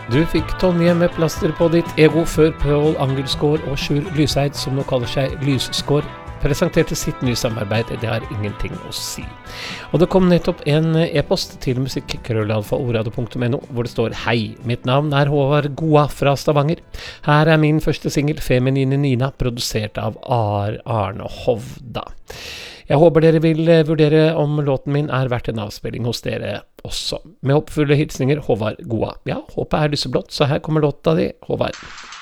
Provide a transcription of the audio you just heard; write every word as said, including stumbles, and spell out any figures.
Du fikk Tonje med plaster på ditt ego før Pål Angelsgaard og Sjur Lyseid, som nå kaller seg Lysskår, presenterte sitt nye samarbeid. Det har ingenting å si. Og det kom nettopp en e-post til musikk krøllalfa oradio punktum no, hvor det står: Hei, mitt navn er Håvard Goa fra Stavanger. Her er min første single, Feminine Nina, produsert av Ar Arne Hovda. Jeg håper dere vil vurdere om låten min er verdt en avspilling hos dere også. Med oppfulle hilsninger, Håvard Goa. Ja, håpet er lyseblått, så her kommer låta di, Håvard.